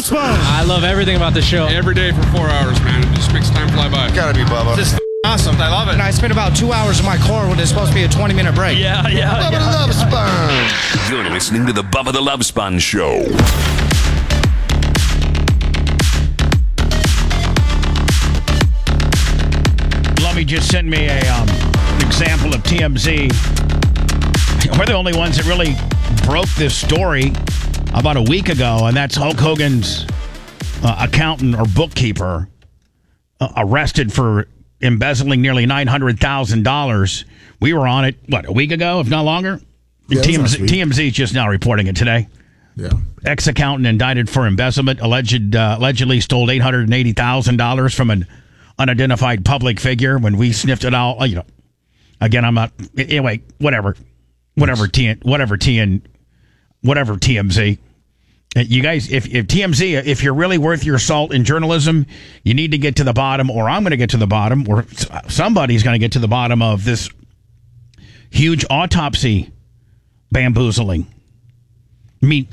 Love Sponge. I love everything about the show. Every day for 4 hours, man. It just makes time fly by. Gotta be Bubba. Just awesome. I love it. And I spent about 2 hours in my car when it's supposed to be a 20-minute break. Yeah. Bubba the Love Sponge. You're listening to the Bubba the Love Sponge Show. Lummy just sent me a example of TMZ. We're the only ones that really broke this story about a week ago, and that's Hulk Hogan's accountant or bookkeeper arrested for embezzling nearly $900,000. We were on it, a week ago, if not longer? Yeah, TMZ is just now reporting it today. Yeah. Ex-accountant indicted for embezzlement, allegedly stole $880,000 from an unidentified public figure. When we sniffed it out, again, I'm not. Anyway, whatever TMZ. You guys, if TMZ, if you're really worth your salt in journalism, you need to get to the bottom, or I'm going to get to the bottom, or somebody's going to get to the bottom of this huge autopsy bamboozling. I mean,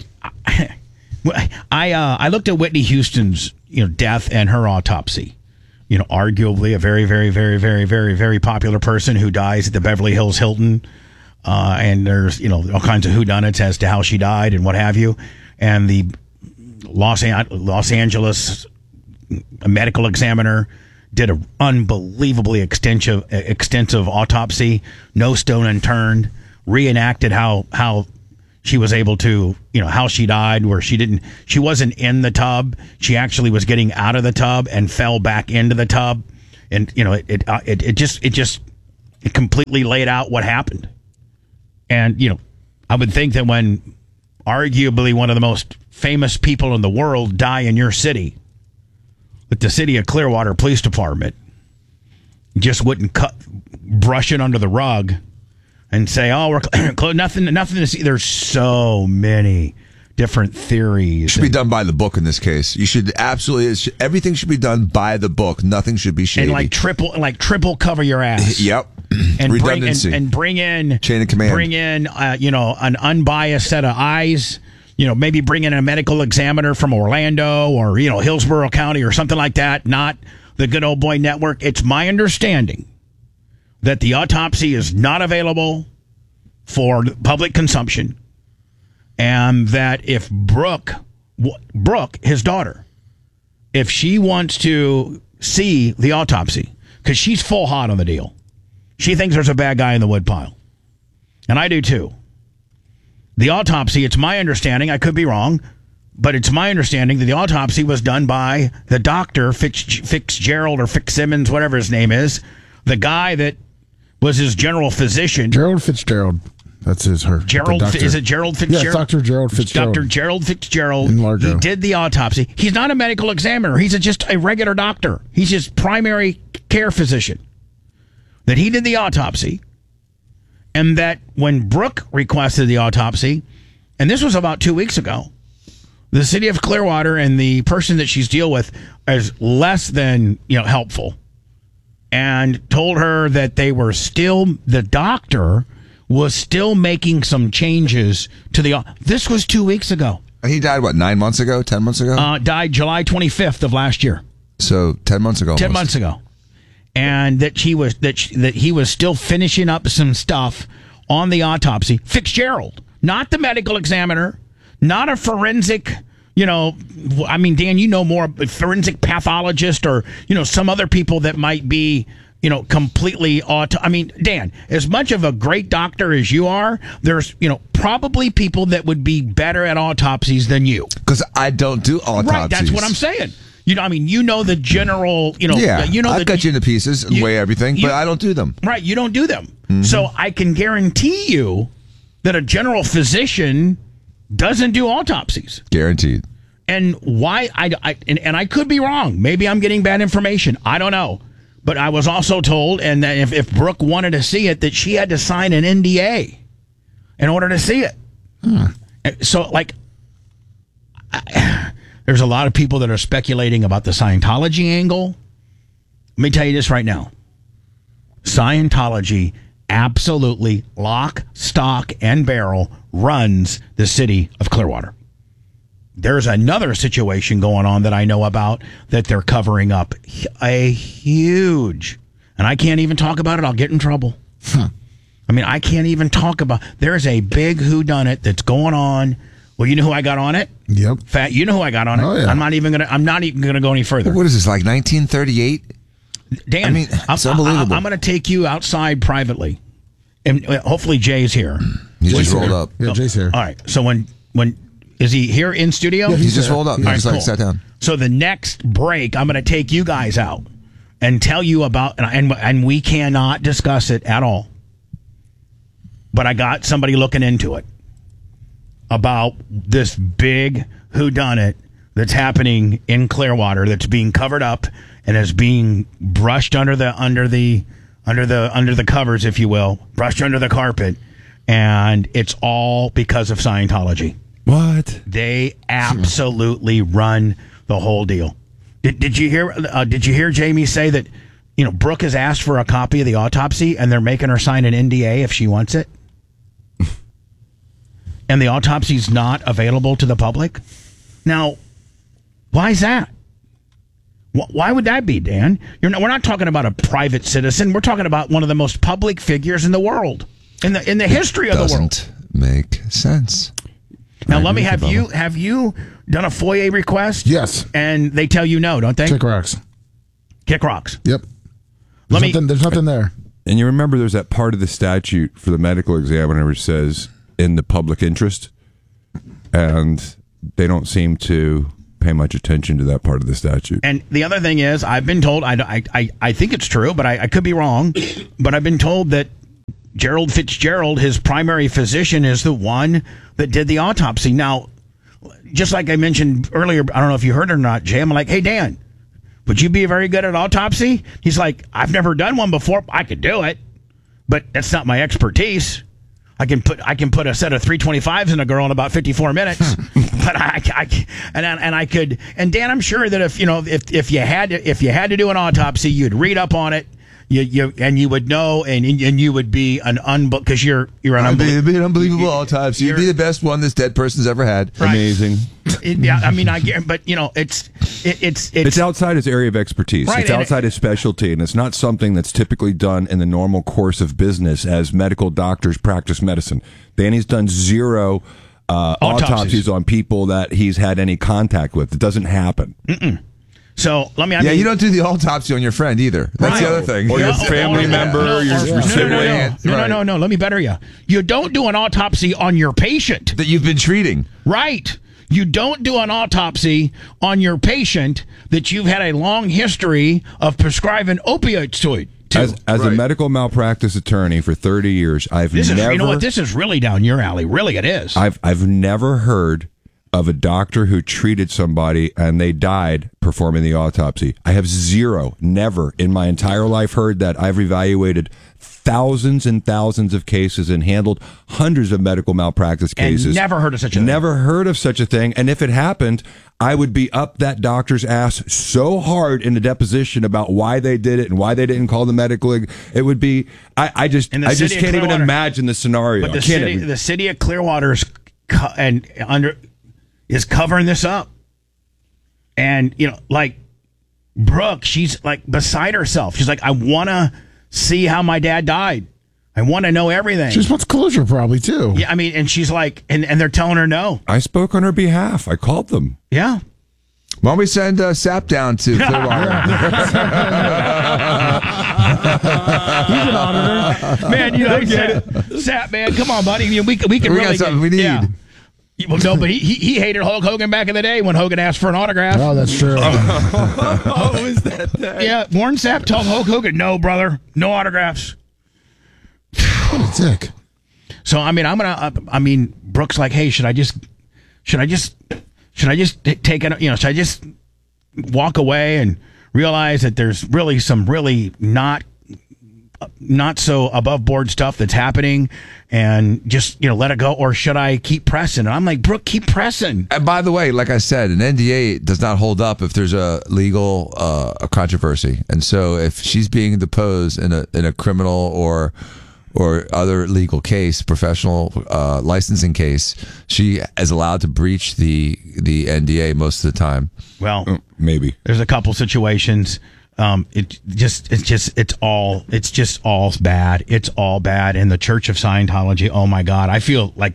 I looked at Whitney Houston's death and her autopsy. Arguably a very, very, very, very, very, very popular person who dies at the Beverly Hills Hilton. And there's, all kinds of whodunits as to how she died and what have you. And the Los Angeles medical examiner did an unbelievably extensive autopsy, no stone unturned, reenacted how she was able to, how she died, where she wasn't in the tub. She actually was getting out of the tub and fell back into the tub. And, it just completely laid out what happened. And, I would think that when arguably one of the most famous people in the world die in your city, that the city of Clearwater Police Department just wouldn't brush it under the rug and say, oh, we're nothing to see. There's so many different theories. It should be done by the book in this case. You should absolutely, everything should be done by the book. Nothing should be shady. And triple cover your ass. Yep. And redundancy. bring in chain of command. Bring in an unbiased set of eyes. Maybe bring in a medical examiner from Orlando or Hillsborough County or something like that. Not the Good Old Boy Network. It's my understanding that the autopsy is not available for public consumption, and that if Brooke, his daughter, if she wants to see the autopsy, because she's full hot on the deal. She thinks there's a bad guy in the woodpile. And I do too. The autopsy, it's my understanding, I could be wrong, but it's my understanding that the autopsy was done by the doctor, Fitzgerald or Fitzsimmons, whatever his name is, the guy that was his general physician. Gerald Fitzgerald. That's is it Gerald Fitzgerald? Yes, Dr. Gerald Fitzgerald. Dr. Gerald Fitzgerald. In Largo. He did the autopsy. He's not a medical examiner. He's just a regular doctor. He's just primary care physician. That he did the autopsy, and that when Brooke requested the autopsy, and this was about 2 weeks ago, the city of Clearwater and the person that she's deal with is less than helpful, and told her that the doctor was still making some changes to this was 2 weeks ago. He died, 9 months ago, 10 months ago? Died July 25th of last year. So 10 months ago. 10 months ago. And that he was still finishing up some stuff on the autopsy. Fitzgerald, not the medical examiner, not a forensic, Dan, more, a forensic pathologist or, some other people that might be, completely Dan, as much of a great doctor as you are, there's, probably people that would be better at autopsies than you. Because I don't do autopsies. Right, that's what I'm saying. The general, I've cut you into pieces and weigh everything, but I don't do them. Right, you don't do them. Mm-hmm. So I can guarantee you that a general physician doesn't do autopsies. Guaranteed. And why, and I could be wrong. Maybe I'm getting bad information. I don't know. But I was also told, and that if Brooke wanted to see it, that she had to sign an NDA in order to see it. So, there's a lot of people that are speculating about the Scientology angle. Let me tell you this right now. Scientology absolutely, lock, stock, and barrel, runs the city of Clearwater. there's another situation going on that I know about that they're covering up. A huge, and I can't even talk about it. I'll get in trouble. I mean, I can't even talk about. There's a big whodunit that's going on. Well, you know who I got on it? Yep. Fat, you know who I got on it. Oh, yeah. I'm not even gonna go any further. What is this, like 1938? Dan, I mean, it's unbelievable. I'm going to take you outside privately, and hopefully Jay's here. He just rolled up. Yeah, Jay's here. All right. So when is he here in studio? Yeah, He just rolled up. He All right, just like cool. sat down. So the next break, I'm going to take you guys out and tell you about, and we cannot discuss it at all. But I got somebody looking into it about this big whodunit that's happening in Clearwater that's being covered up and is being brushed under the covers, if you will, brushed under the carpet, and it's all because of Scientology. What? They absolutely run the whole deal. Did you hear? Did you hear Jamie say that? You know, Brooke has asked for a copy of the autopsy, and they're making her sign an NDA if she wants it. And the autopsy's not available to the public. Now, why is that? Why would that be, Dan? We're not talking about a private citizen. We're talking about one of the most public figures in the world, in the history of the world. Doesn't make sense. Now, let me have you done a FOIA request? Yes. And they tell you no, don't they? Kick rocks. Kick rocks. Yep. There's nothing there. And you remember there's that part of the statute for the medical examiner which says in the public interest, and they don't seem to pay much attention to that part of the statute. And the other thing is, I've been told, I think it's true, but I could be wrong, but I've been told that Gerald Fitzgerald, his primary physician, is the one that did the autopsy. Now, just like I mentioned earlier, I don't know if you heard it or not, Jay, I'm like, hey, Dan, would you be very good at autopsy? He's like, I've never done one before. I could do it, but that's not my expertise. I can put a set of 325s in a girl in about 54 minutes, but I could. And Dan, I'm sure that if you had to do an autopsy, you'd read up on it. You would know, and you would be because you're an It'd be an unbelievable autopsy. You'd be the best one this dead person's ever had. Right. Amazing. Yeah, I mean, but it's outside his area of expertise. Right, It's outside his specialty, and it's not something that's typically done in the normal course of business as medical doctors practice medicine. Danny's done zero autopsies on people that he's had any contact with. It doesn't happen. So let me. You don't do the autopsy on your friend either. That's the other thing. Or your family member, your sibling. No. Let me better you. You don't do an autopsy on your patient that you've been treating. Right. You don't do an autopsy on your patient that you've had a long history of prescribing opioids to. As a medical malpractice attorney for 30 years, you know what? This is really down your alley. Really, it is. I've never heard of a doctor who treated somebody and they died performing the autopsy. I have never in my entire life heard that. I've evaluated thousands and thousands of cases and handled hundreds of medical malpractice cases. And never heard of such a thing. Never heard of such a thing. And if it happened, I would be up that doctor's ass so hard in the deposition about why they did it and why they didn't call the medical. It would be, I just can't even imagine the scenario. But the city of Clearwater is covering this up. And, like Brooke, she's like beside herself. She's like, I want to see how my dad died. I want to know everything. She just wants closure probably, too. Yeah, I mean, and she's like, and they're telling her no. I spoke on her behalf. I called them. Yeah. Why don't we send Sap down to Clearwater? He's an auditor. Man, Sap, man, come on, buddy. We can really got something we need. Yeah. Well, no, but he hated Hulk Hogan back in the day when Hogan asked for an autograph. Oh, that's true. Oh, is that? Yeah, Warren Sapp told Hulk Hogan, no, brother, no autographs. What a dick. So Brooke's like, hey, should I just take it? Should I just walk away and realize that there's really some really not so above board stuff that's happening, and just let it go, or should I keep pressing? And I'm like, Brooke, keep pressing. And by the way, like I said, an NDA does not hold up if there's a legal a controversy, and so if she's being deposed in a criminal or or other legal case, professional licensing case, she is allowed to breach the NDA most of the time. Well, Maybe. there's a couple situations. It's just all bad. It's all bad. And the Church of Scientology, oh my God, I feel like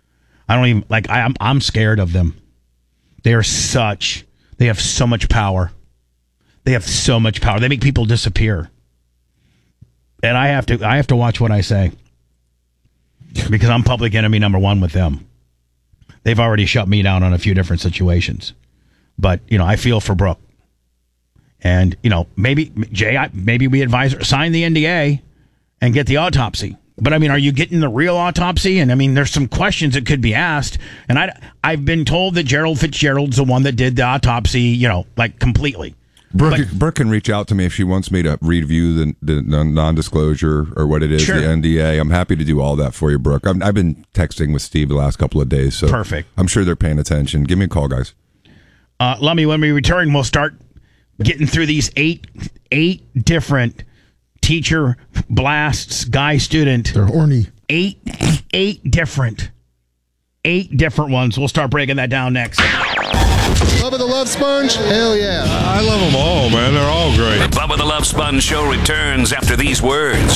I'm scared of them. They have so much power. They have so much power. They make people disappear. And I have to watch what I say, because I'm public enemy number one with them. They've already shut me down on a few different situations. But, I feel for Brooke. And, maybe, Jay, maybe we advise her, sign the NDA and get the autopsy. But, are you getting the real autopsy? And, there's some questions that could be asked. And I've been told that Gerald Fitzgerald's the one that did the autopsy, completely. Brooke can reach out to me if she wants me to review the non-disclosure or what it is, Sure. the NDA. I'm happy to do all that for you, Brooke. I've been texting with Steve the last couple of days, so Perfect. I'm sure they're paying attention. Give me a call, guys. Lummy, when we return, we'll start getting through these eight different teacher blasts, guy student. They're horny. Eight different ones. We'll start breaking that down next. Bubba the Love Sponge? Hell yeah. I love them all, man. They're all great. The Bubba the Love Sponge Show returns after these words.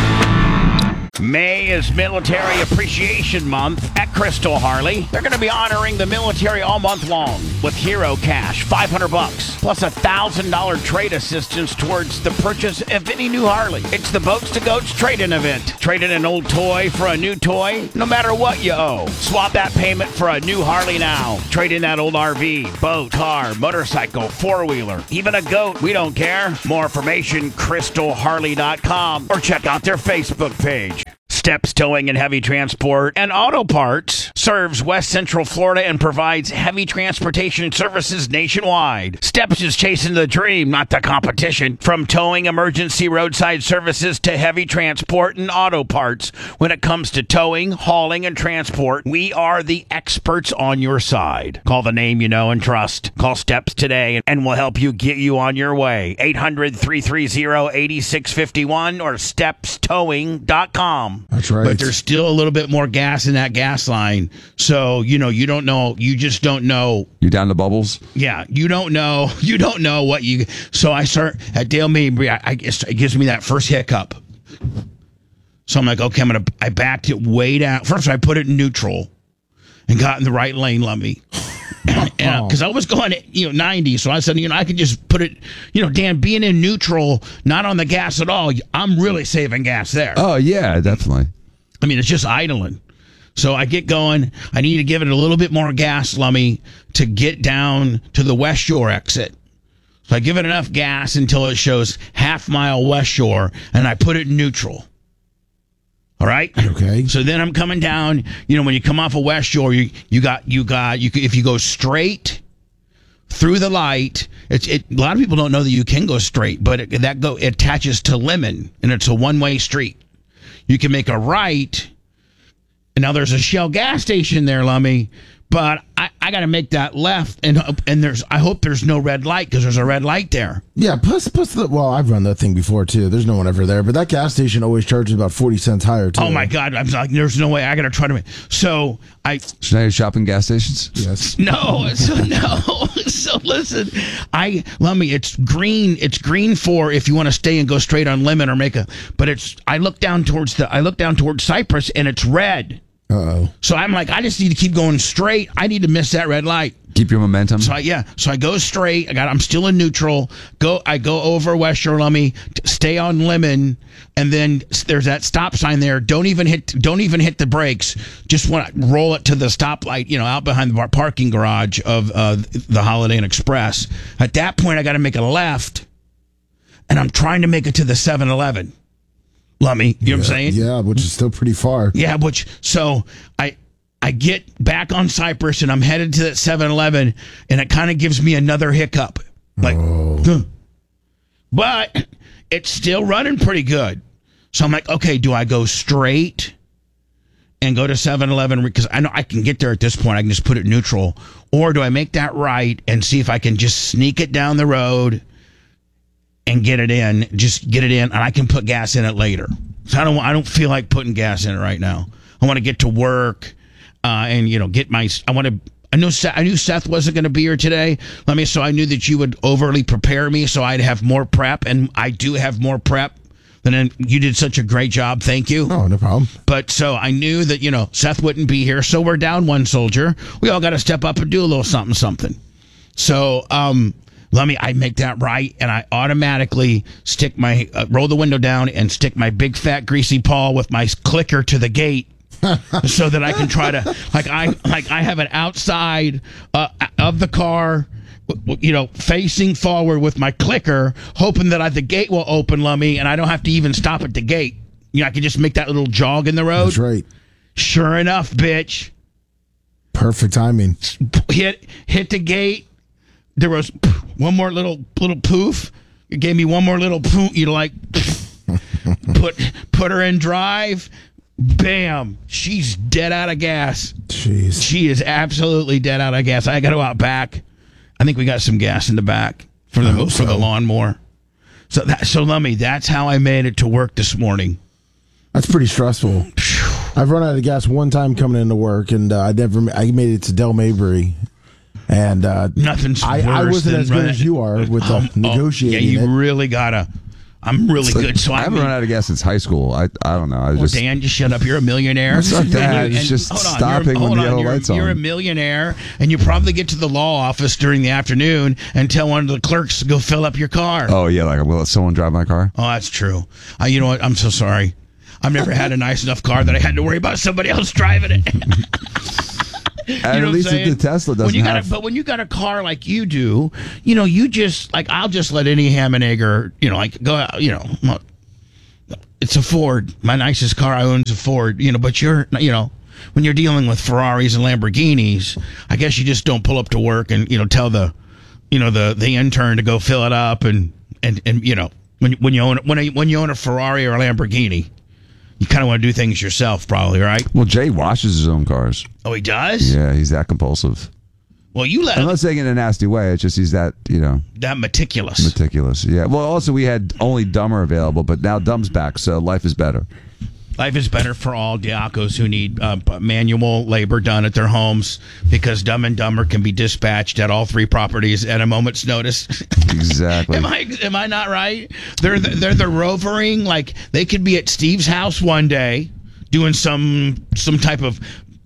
May is Military Appreciation Month at Crystal Harley. They're going to be honoring the military all month long with Hero Cash, $500, plus $1,000 trade assistance towards the purchase of any new Harley. It's the Boats to Goats trade-in event. Trade in an old toy for a new toy, no matter what you owe. Swap that payment for a new Harley now. Trade in that old RV, boat, car, motorcycle, four-wheeler, even a goat. We don't care. More information, crystalharley.com, or check out their Facebook page. Steps Towing and Heavy Transport and Auto Parts serves West Central Florida and provides heavy transportation services nationwide. Steps is chasing the dream, not the competition. From towing, emergency roadside services to heavy transport and auto parts. When it comes to towing, hauling, and transport, we are the experts on your side. Call the name you know and trust. Call Steps today and we'll help you get you on your way. 800-330-8651 or stepstowing.com. That's right. But there's still a little bit more gas in that gas line. So, you don't know. You just don't know. You down to bubbles? Yeah, you don't know. You don't know what you. So I start at Dale Mabry. It gives me that first hiccup. So I'm like, okay, I backed it way down. First, I put it in neutral and got in the right lane, Lummy. Because I was going at 90, so I said, I could just put it, Dan, being in neutral, not on the gas at all, I'm really saving gas there. Oh, yeah, definitely. It's just idling. So I get going. I need to give it a little bit more gas, Lummy, to get down to the West Shore exit. So I give it enough gas until it shows half-mile West Shore, and I put it in neutral. All right. Okay. So then I'm coming down. When you come off of West Shore, you if you go straight through the light, a lot of people don't know that you can go straight, but it attaches to Lemon, and it's a one-way street. You can make a right, and now there's a Shell gas station there, Lummy. But I got to make that left, and I hope there's no red light because there's a red light there. Yeah, plus I've run that thing before too. There's no one ever there, but that gas station always charges about 40 cents higher too. Oh my God! I'm like, there's no way. I got to try to. So now you're shopping gas stations? Yes. No. So listen, Lummy, it's green. It's green for if you want to stay and go straight on Lemon or but I look down towards Cypress and it's red. Uh-oh. So I'm like, I just need to keep going straight. I need to miss that red light. Keep your momentum. So I go straight. I'm still in neutral. I go over West Shore, Lummy, stay on Lemon, and then there's that stop sign there. Don't even hit the brakes. Just want to roll it to the stoplight, out behind the parking garage of the Holiday Inn Express. At that point, I got to make a left, and I'm trying to make it to the 7-Eleven. Lummy, you know what I'm saying? Yeah, which is still pretty far. Yeah, so I get back on Cypress and I'm headed to that 7-Eleven, and it kind of gives me another hiccup. But it's still running pretty good. So I'm like, okay, do I go straight and go to 7-Eleven? Because I know I can get there at this point. I can just put it neutral. Or do I make that right and see if I can just sneak it down the road and get it in, and I can put gas in it later. So I don't feel like putting gas in it right now. I want to get to work, and get my. I knew Seth wasn't going to be here today. So I knew that you would overly prepare me, so I'd have more prep, and I do have more prep. And then you did such a great job. Thank you. Oh, no problem. But so I knew that Seth wouldn't be here, so we're down one soldier. We all got to step up and do a little something. So I make that right, and I automatically stick my roll the window down and stick my big fat greasy paw with my clicker to the gate. So that I can try to I have it outside of the car, facing forward with my clicker, hoping that the gate will open, Lummy, and I don't have to even stop at the gate. I can just make that little jog in the road. That's right. Sure enough, bitch. Perfect timing. Hit the gate. There was one more little poof. It gave me one more little poof. Put her in drive. Bam! She's dead out of gas. Jeez. She is absolutely dead out of gas. I got to go out back. I think we got some gas in the back for the lawnmower. So Lummy, that's how I made it to work this morning. That's pretty stressful. I've run out of gas one time coming into work, and I made it to Del Mabry. And nothing's worse I wasn't than as good as you are with negotiating. Yeah, you really gotta. I'm really good. So I haven't run out of gas since high school. I don't know. Dan, just shut up. You're a millionaire. It's not that. It's just stopping when the yellow light's on. You're a millionaire, and you probably get to the law office during the afternoon and tell one of the clerks to go fill up your car. Oh, yeah. Like, will someone drive my car? Oh, that's true. You know what? I'm so sorry. I've never had a nice enough car that I had to worry about somebody else driving it. At least the Tesla doesn't But when you got a car like you do, you just I'll just let any ham and egger, go out, it's a Ford. My nicest car I own is a Ford, but when you're dealing with Ferraris and Lamborghinis, I guess you just don't pull up to work and, tell the intern to go fill it up and when you own a Ferrari or a Lamborghini, you kind of want to do things yourself, probably, right? Well, Jay washes his own cars. Oh, he does? Yeah, he's that compulsive. Well, you let him. I'm not saying in a nasty way. It's just he's that, that meticulous. Meticulous, yeah. Well, also, we had only Dumber available, but now Dumb's back, so life is better. Life is better for all Diacos who need manual labor done at their homes because Dumb and Dumber can be dispatched at all three properties at a moment's notice. Exactly. Am I not right? They're the rovering, they could be at Steve's house one day doing some type of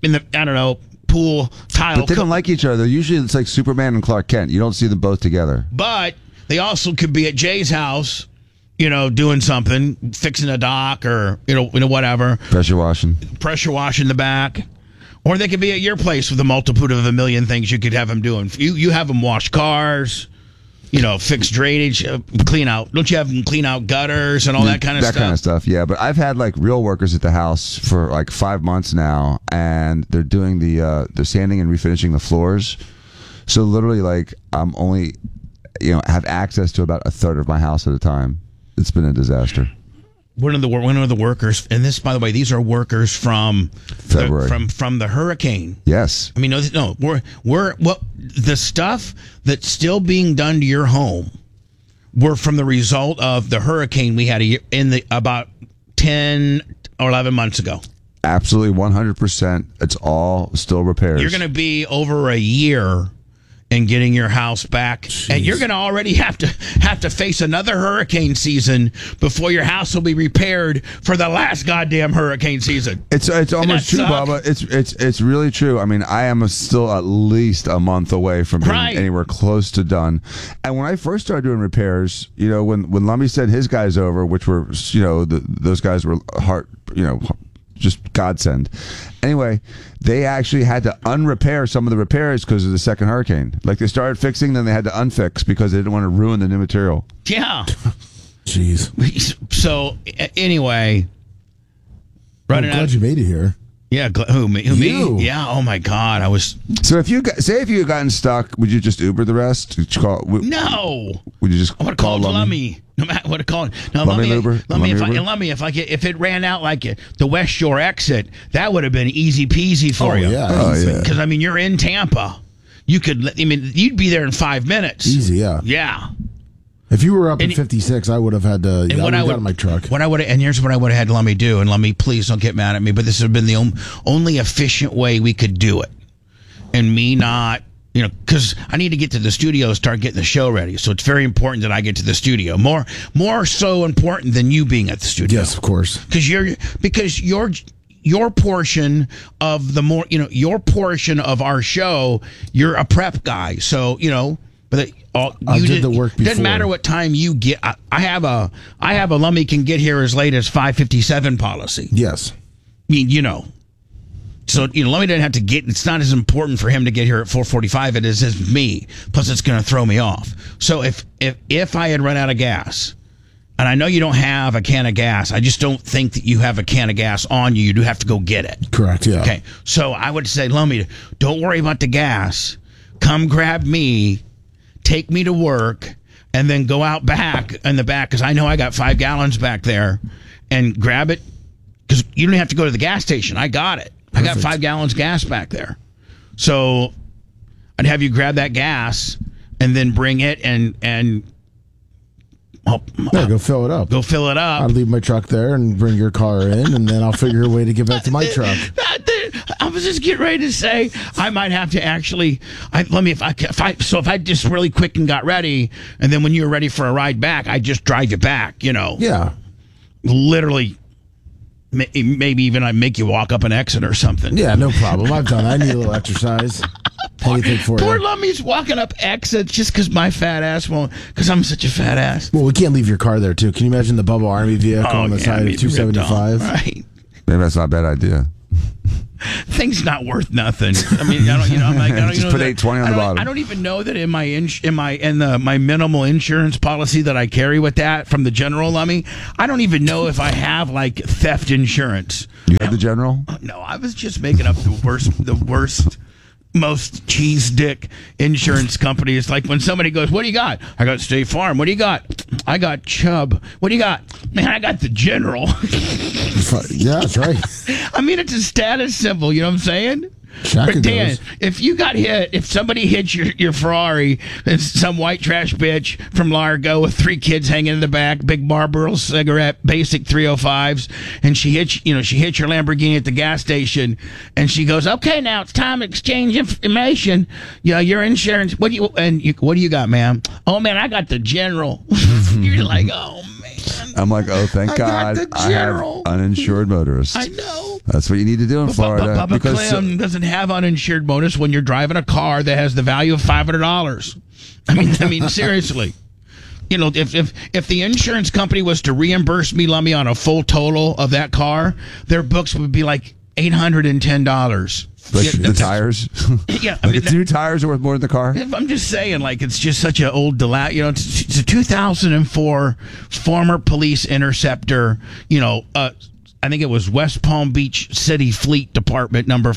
pool tile. But they don't like each other. Usually it's like Superman and Clark Kent. You don't see them both together. But they also could be at Jay's house. Doing something, fixing a dock or, whatever. Pressure washing the back. Or they could be at your place with a multitude of a million things you could have them doing. You have them wash cars, fix drainage, clean out. Don't you have them clean out gutters and all that kind of stuff? That kind of stuff, yeah. But I've had real workers at the house for 5 months now, and they're doing they're sanding and refinishing the floors. So literally, I'm only, have access to about a third of my house at a time. It's been a disaster. One of the workers, and this, by the way, these are workers from February, from the hurricane. Yes, I mean, no, we're the stuff that's still being done to your home were from the result of the hurricane we had about 10 or 11 months ago. Absolutely, 100%. It's all still repairs. You're going to be over a year and getting your house back. Jeez. And you're going to already have to face another hurricane season before your house will be repaired for the last goddamn hurricane season. It's almost true, Bubba. It's really true. I mean, I am still at least a month away from being anywhere close to done. And when I first started doing repairs, when Lummy sent his guys over, which were those guys were just godsend. Anyway, they actually had to unrepair some of the repairs because of the second hurricane. They started fixing, then they had to unfix because they didn't want to ruin the new material. Yeah. Jeez. So, anyway. I'm glad you made it here. Yeah, who me? Yeah, oh my God, I was. So if you had gotten stuck, would you just Uber the rest? No. Would you just I would call Lummy? No matter what to call it. No, Lummy, if it ran out like the West Shore exit, that would have been easy peasy for you. Yeah. Because you're in Tampa. You'd be there in 5 minutes. Easy, yeah. Yeah. If you were up at 56, I would have had to. I would have got in my truck. Here's what I would have had Lummy do, and Lummy, please don't get mad at me, but this would have been the only efficient way we could do it, and me not. Because I need to get to the studio, start getting the show ready. So it's very important that I get to the studio. More so important than you being at the studio. Yes, of course. Because your portion of your portion of our show, you're a prep guy. So but I did the work before. Doesn't matter what time you get. I have a Lummy can get here as late as 5:57 policy. Yes. I mean, So, Lummy didn't have to get, it's not as important for him to get here at 4:45 it is as me. Plus, it's going to throw me off. So, if I had run out of gas, and I know you don't have a can of gas, I just don't think that you have a can of gas on you. You do have to go get it. Correct, yeah. Okay, so I would say, Lummy, don't worry about the gas. Come grab me, take me to work, and then go out back in the back, because I know I got 5 gallons back there, and grab it, because you don't have to go to the gas station. I got it. Perfect. I got 5 gallons gas back there. So I'd have you grab that gas and then bring it and go fill it up. Go fill it up. I'd leave my truck there and bring your car in, and then I'll figure a way to get back to my truck. I was just getting ready to say I might have to actually. If I just really quick and got ready, and then when you were ready for a ride back, I just drive you back. Yeah. Literally. Maybe even I make you walk up an exit or something. Yeah, no problem. I've done. I need a little exercise. Anything for Poor you. Lummy's walking up exits just because my fat ass won't. Because I'm such a fat ass. Well, we can't leave your car there too. Can you imagine the Bubba Army vehicle on the side of 275? Right. Maybe that's not a bad idea. Thing's not worth nothing. I mean, I don't. Just put $820 on the bottom. I don't even know that in my minimal insurance policy that I carry with that from the General Lummy. I don't even know if I have like theft insurance. You have the General? No, I was just making up the worst. Most cheese dick insurance company. It's like when somebody goes, "What do you got?" I got State Farm. What do you got? I got Chubb. What do you got? Man, I got the General. Yeah, that's right. I mean, it's a status symbol. You know what I'm saying? Shaka But Dan, goes. if you got hit, if somebody hits your Ferrari, it's some white trash bitch from Largo with 3 kids hanging in the back, big Marlboro cigarette, basic 305s, and she hits your Lamborghini at the gas station, and she goes, "Okay, now it's time to exchange information. Yeah, your insurance. What do you got, ma'am? Oh man, I got the General." You're like, oh man. I'm like, oh, thank God, got the I have General. uninsured motorists. I know. That's what you need to do in Florida. Bubba Clem doesn't have uninsured bonus when you're driving a car that has the value of $500. I mean, seriously. If the insurance company was to reimburse me, Lummy, on a full total of that car, their books would be like $810. Like the tires? Yeah. The new tires are worth more than the car? I'm just saying, like, it's just such an old it's a 2004 former police interceptor, I think it was West Palm Beach City Fleet Department number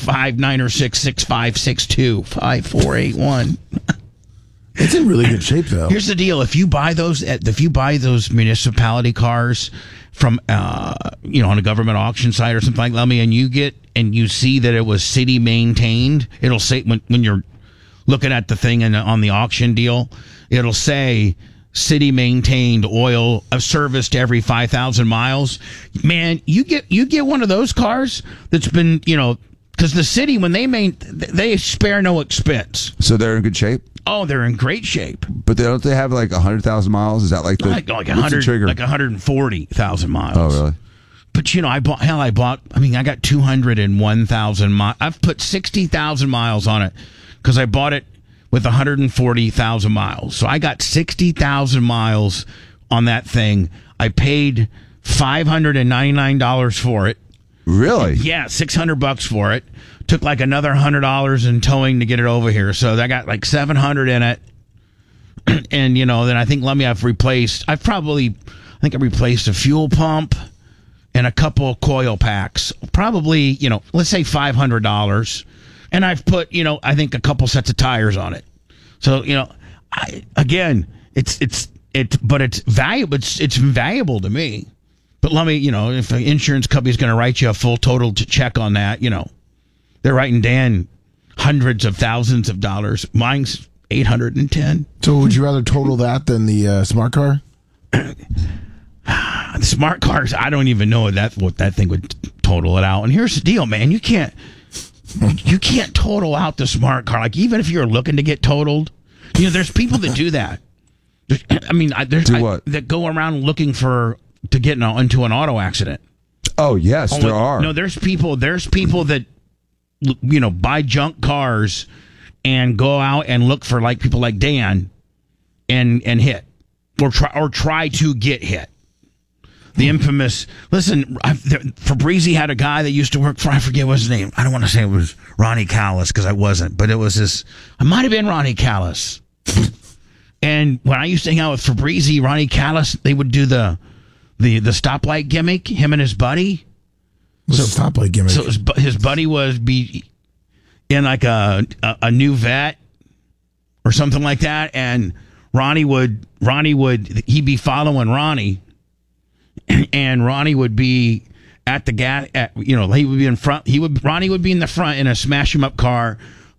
59665625481. It's in really good shape, though. Here's the deal: if you buy those municipality cars from on a government auction site or something like that, and you see that it was city maintained, it'll say when you're looking at the thing on the auction deal, it'll say city maintained oil serviced every 5,000 miles. Man, you get one of those cars that's been because the city, when they spare no expense. So they're in good shape? Oh, they're in great shape. But don't they have like 100,000 miles? Is that like the like what's the 100, trigger? like 140,000 miles? Oh, really? But I got 201,000 miles. I've put 60,000 miles on it because I bought it with 140,000 miles. So I got 60,000 miles on that thing. I paid $599 for it. Really? Yeah, $600 for it. Took like another $100 in towing to get it over here. So I got like $700 in it. And then I think I've replaced I replaced a fuel pump and a couple of coil packs. Probably, let's say $500. And I've put, I think a couple sets of tires on it. So, it's valuable. It's valuable to me. But let me, if an insurance company's going to write you a full total check on that, they're writing Dan hundreds of thousands of dollars. Mine's $810. So would you rather total that than the smart car? The smart cars, I don't even know what that thing would total it out. And here's the deal, man. You can't total out the smart car. Like, even if you're looking to get totaled, there's people that do that. That go around looking to get into an auto accident. Oh, yes, there are. No, there's people that buy junk cars and go out and look for people like Dan and hit or try to get hit. The infamous, listen, Fabrizi had a guy that used to work for, I forget what his name. I don't want to say it was Ronnie Callis because I wasn't, but it might have been Ronnie Callis. And when I used to hang out with Fabrizi, Ronnie Callis, they would do the stoplight gimmick, him and his buddy. What's a stoplight gimmick? So his buddy be in like a new vet or something like that, and he'd be following Ronnie. And Ronnie would be at the gas. He would be in front. Ronnie would be in the front in a smash him up car.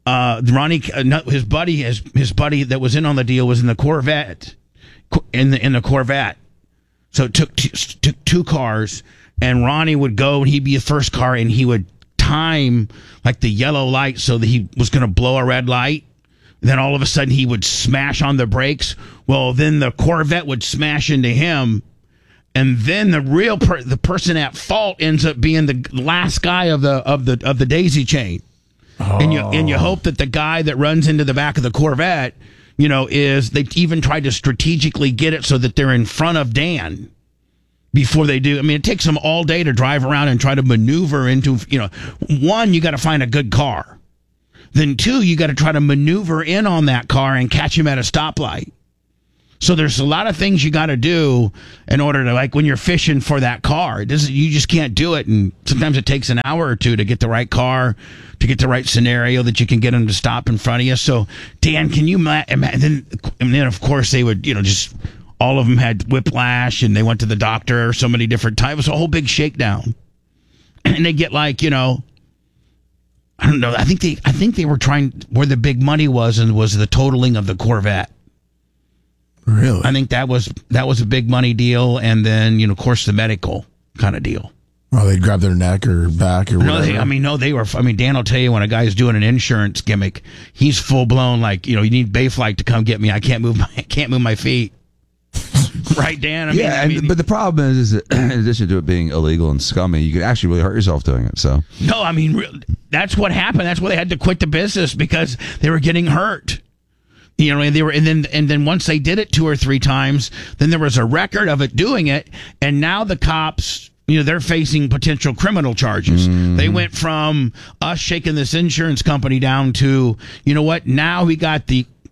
His buddy that was in on the deal was in the Corvette, in the Corvette. So it took two cars, and Ronnie would go, and he'd be the first car, and he would time like the yellow light so that he was going to blow a red light. Then all of a sudden he would smash on the brakes. Well, then the Corvette would smash into him. And then the person at fault ends up being the last guy of the daisy chain, and you hope that the guy that runs into the back of the Corvette, is they even tried to strategically get it so that they're in front of Dan before they do. I mean, it takes them all day to drive around and try to maneuver into. One, you got to find a good car, then two, you got to try to maneuver in on that car and catch him at a stoplight. So there's a lot of things you got to do in order to, when you're fishing for that car. You just can't do it, and sometimes it takes an hour or two to get the right car, to get the right scenario that you can get them to stop in front of you. So, Dan, can you imagine? And then, of course, they would, just all of them had whiplash, and they went to the doctor so many different times. It was a whole big shakedown, and they get I don't know. I think they were trying where the big money was, and was the totaling of the Corvette. Really? I think that was a big money deal, and then of course the medical kind of deal. Oh, they'd grab their neck or back or whatever. Dan will tell you when a guy's doing an insurance gimmick, he's full blown you need Bayflight to come get me. I can't move my feet. Right, Dan? But the problem is that in addition to it being illegal and scummy, you could actually really hurt yourself doing it. So no, that's what happened. That's why they had to quit the business, because they were getting hurt. And they were, and then once they did it 2 or 3 times, then there was a record of it doing it, and now the cops, they're facing potential criminal charges. Mm-hmm. They went from us shaking this insurance company down to, now we got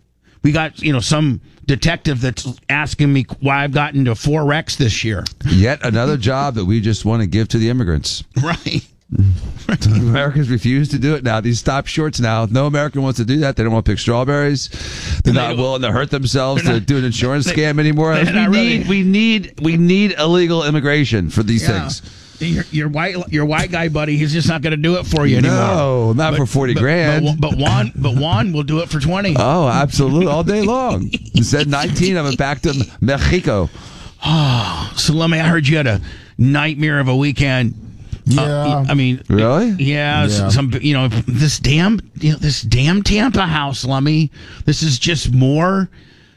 some detective that's asking me why I've gotten to 4 wrecks this year. Yet another job that we just want to give to the immigrants. Right. Americans refuse to do it now. These stop shorts now. No American wants to do that. They don't want to pick strawberries. They're not willing to hurt themselves to do an insurance scam anymore. We need illegal immigration for these things. Your white guy buddy, he's just not going to do it for you anymore. No, not for 40 grand. But Juan will do it for 20. Oh, absolutely, all day long. Instead, 19 of it back to Mexico. Oh, Salome, I heard you had a nightmare of a weekend. Yeah, really? Yeah. Some, this damn Tampa house, Lummy. This is just more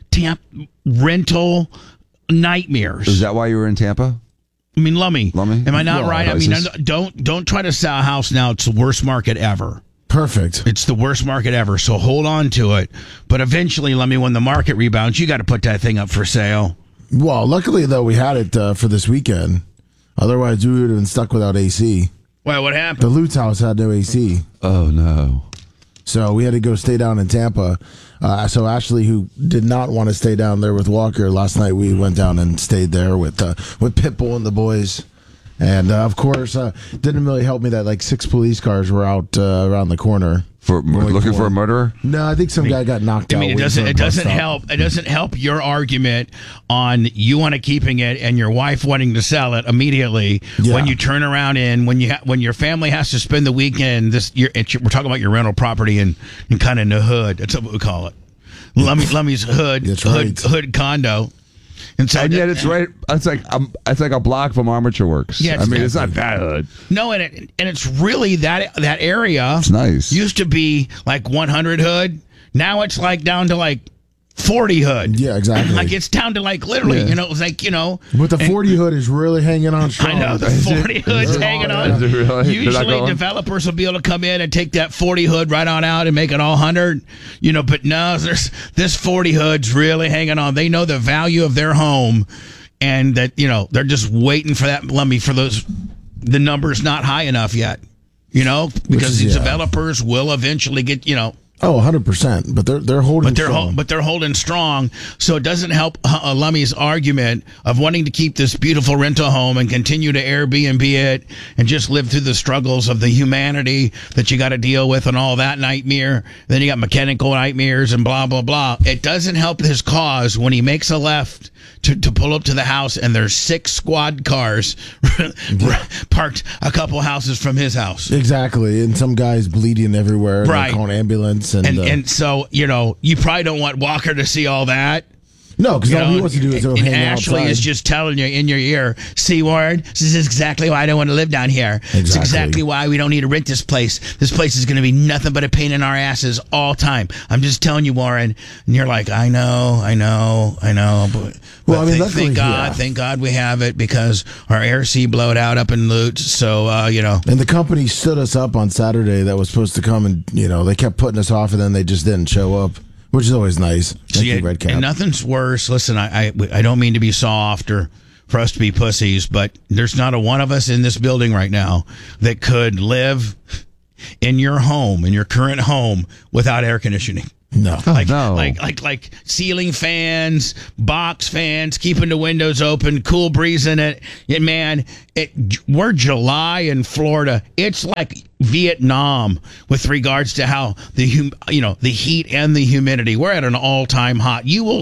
rental nightmares. Is that why you were in Tampa? Lummy. Am I not right? Don't try to sell a house now. It's the worst market ever. Perfect. It's the worst market ever. So hold on to it. But eventually, Lummy, when the market rebounds, you got to put that thing up for sale. Well, luckily though, we had it for this weekend. Otherwise, we would have been stuck without AC. Well, what happened? The Lutz house had no AC. Oh, no. So we had to go stay down in Tampa. So Ashley, who did not want to stay down there with Walker, last night we went down and stayed there with Pitbull and the boys. And, of course, didn't really help me that 6 police cars were out around the corner. Looking for a murderer? No, I think some guy got knocked out. It doesn't help. It doesn't help your argument on you want to keeping it and your wife wanting to sell it immediately. Yeah. When you turn around and when your family has to spend the weekend. We're talking about your rental property and kind of in the hood. That's what we call it. Lummy's hood, That's right. hood condo. And so And yet it's right. It's like a block from Armature Works. Yeah, I mean, it's not that hood. No, and it's really that area. It's nice. Used to be like 100 hood. Now it's like down to like 40 hood. Yeah, exactly. Like it's down to like literally, Yeah. it was like, But the 40 hood is really hanging on strong. I know the 40 hood's hanging on. Is it really? They're not Usually going? developers will be able to come in and take that 40 hood right on out and make it all 100. But no, this 40 hood's really hanging on. They know the value of their home, and that they're just waiting for that Lummy for those. The number's not high enough yet. Because these developers will eventually get. Oh, 100%. But they're holding strong. But they're holding strong, so it doesn't help Lummy's argument of wanting to keep this beautiful rental home and continue to Airbnb it and just live through the struggles of the humanity that you got to deal with and all that nightmare. Then you got mechanical nightmares and blah, blah, blah. It doesn't help his cause when he makes a left to pull up to the house and there's 6 squad cars parked a couple houses from his house. Exactly. And some guy's bleeding everywhere. And Right. They're calling ambulance. And So, you probably don't want Walker to see all that. no, because all he wants to do is go and hang Ashley outside. is just telling you in your ear, see, Warren, this is exactly why I don't want to live down here. It's Exactly. exactly why we don't need to rent this place. This place is going to be nothing but a pain in our asses all time. I'm just telling you, Warren. And you're like, I know. But Well, I mean, luckily, thank God we have it because our air sea blowed out up in Lutz. So, And the company stood us up on Saturday that was supposed to come, and they kept putting us off, and then they just didn't show up, which is always nice. Thank you, Red Cap. And nothing's worse. Listen, I don't mean to be soft or for us to be pussies, but there's not a one of us in this building right now that could live in your home, in your current home, without air conditioning. No. Like ceiling fans, box fans, keeping the windows open, cool breeze in it. And man, we're July in Florida. It's like Vietnam with regards to how the heat and the humidity. We're at an all-time hot. You will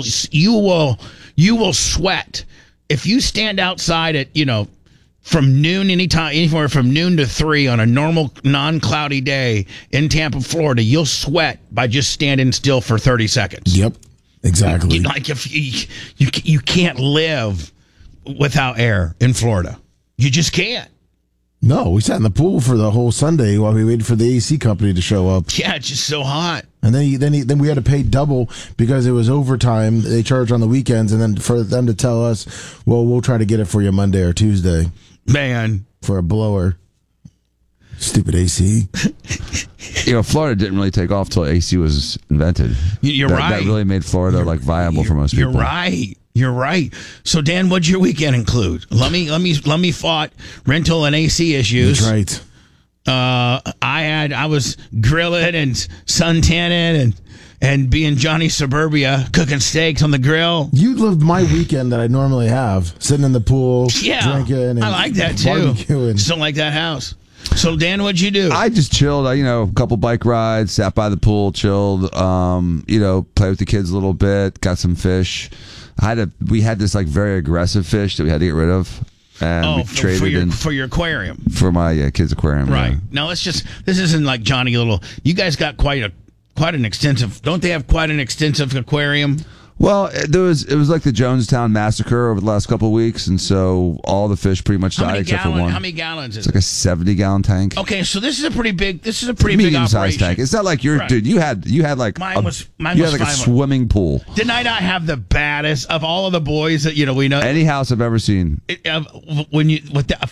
sweat if you stand outside at from noon anywhere from noon to 3 on a normal non-cloudy day in Tampa, Florida. You'll sweat by just standing still for 30 seconds. Yep. Exactly. Like if you can't live without air in Florida. You just can't. No, we sat in the pool for the whole Sunday while we waited for the AC company to show up. Yeah, it's just so hot. And then we had to pay double because it was overtime. They charge on the weekends, and then for them to tell us, well, we'll try to get it for you Monday or Tuesday. Man. For a blower. Stupid AC. Florida didn't really take off till AC was invented. You're right. That really made Florida viable for most people. You're right. So Dan, what'd your weekend include? Let me fought rental and AC issues. That's right. I was grilling and suntanning and being Johnny Suburbia, cooking steaks on the grill. You lived my weekend that I normally have, sitting in the pool, drinking. And I like that too. barbecuing. Just don't like that house. So Dan, what'd you do? I just chilled. A couple bike rides, sat by the pool, chilled. Played with the kids a little bit, got some fish. We had this very aggressive fish that we had to get rid of. And we traded for your aquarium. For my kids' aquarium. Right. Yeah. No, this isn't like Johnny Little. You guys got quite an extensive. Don't they have quite an extensive aquarium? Well, it was like the Jonestown massacre over the last couple of weeks, and so all the fish pretty much died except for one. How many gallons is it? It's like a 70-gallon tank. Okay, so this is a pretty big big medium-sized tank. It's not like dude. You had like mine was a swimming pool. Didn't I not have the baddest of all of the boys that we know? Any house I've ever seen. When you with that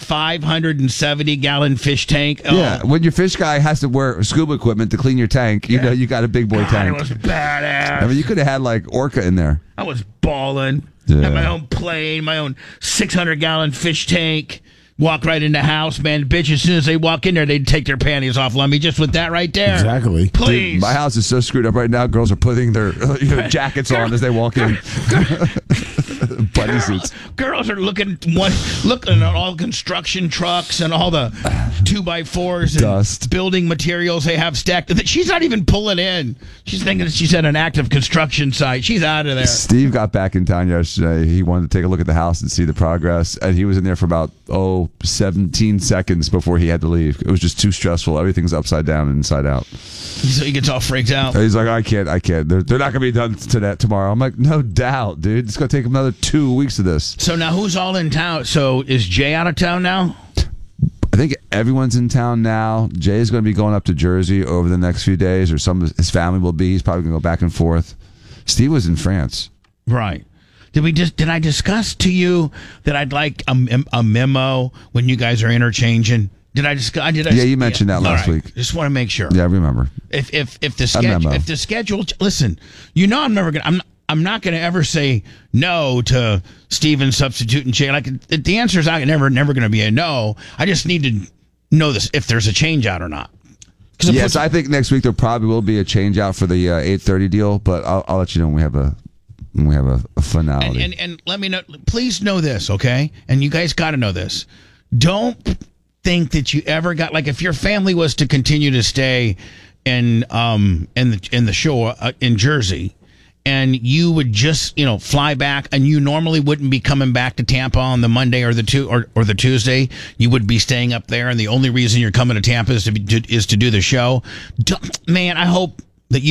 570-gallon fish tank. Yeah, when your fish guy has to wear scuba equipment to clean your tank, you know you got a big boy tank. It was badass. I mean, you could have had like orca in there. I was balling. Yeah. Had my own plane, my own 600-gallon fish tank. Walk right in the house, man. Bitch, as soon as they walk in there, they'd take their panties off. Let me just with that right there. Exactly. Please. Dude, my house is so screwed up right now. Girls are putting their jackets on as they walk in. Bunny suits. Girls are looking at all the construction trucks and all the 2x4s and Dust. building materials they have stacked. She's not even pulling in. She's thinking that she's at an active construction site. She's out of there. Steve got back in town yesterday. He wanted to take a look at the house and see the progress, and he was in there for about 17 seconds before he had to leave. It was just too stressful. Everything's upside down and inside out. So he gets all freaked out. He's like, I can't. They're not going to be done tomorrow. I'm like, no doubt, dude. It's going to take another 2 weeks of this. So now who's all in town? So is Jay out of town now? I think everyone's in town now. Jay is going to be going up to Jersey over the next few days, or some of his family will be. He's probably going to go back and forth. Steve was in France. Right. Did I discuss to you that I'd like a memo when you guys are interchanging? Yeah, you mentioned that last week. Just want to make sure. Yeah, I remember. If the schedule, listen, I'm not going to ever say no to Steven substituting Jay. Like the answer is never going to be a no. I just need to know this if there's a change out or not. Yes, I think next week there probably will be a change out for the 8:30 deal, but I'll let you know when we have a finality. And let me know. Please know this, okay? And you guys got to know this. Don't think that you ever got, like, if your family was to continue to stay in the shore in Jersey, and you would just fly back, and you normally wouldn't be coming back to Tampa on the Monday or the Tuesday, you would be staying up there, and the only reason you're coming to Tampa is to do the show. Man, I hope that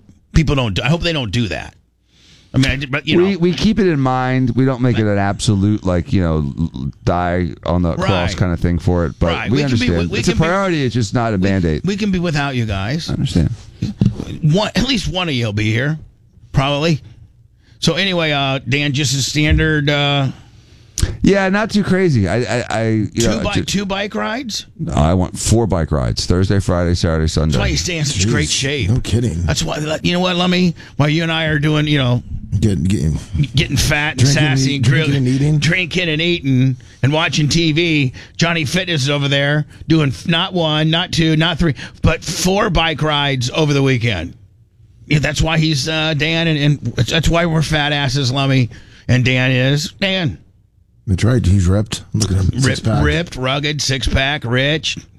I hope they don't do that. I mean, we keep it in mind. We don't make it an absolute, die on the cross kind of thing for it. But we understand. It's a priority. It's just not a mandate. We can be without you guys. I understand. At least one of you will be here, probably. So anyway, Dan, just a standard. Yeah, not too crazy. Two bike rides? No, I want 4 bike rides: Thursday, Friday, Saturday, Sunday. That's why you stay in such great shape. No kidding. That's why. You know what, Lummy? While you and I are doing, getting fat and sassy and drinking and eating and watching TV, Johnny Fitness is over there doing not 1, not 2, not 3, but 4 bike rides over the weekend. Yeah, that's why he's Dan, and that's why we're fat asses, Lummy, and Dan is Dan. That's right. He's ripped. Look at him. Ripped, rugged, 6-pack, rich.